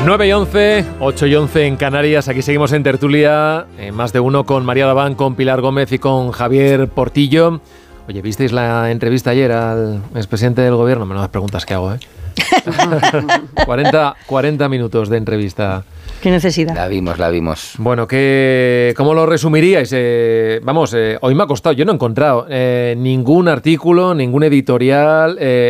9:11, 8:11 en Canarias. Aquí seguimos en tertulia, más de uno, con María Laván, con Pilar Gómez y con Javier Portillo. Oye, ¿visteis la entrevista ayer al expresidente del gobierno? Menudas preguntas que hago, 40 minutos de entrevista. ¿Qué necesidad? La vimos. Bueno, ¿cómo lo resumiríais? Hoy me ha costado, yo no he encontrado ningún artículo, ningún editorial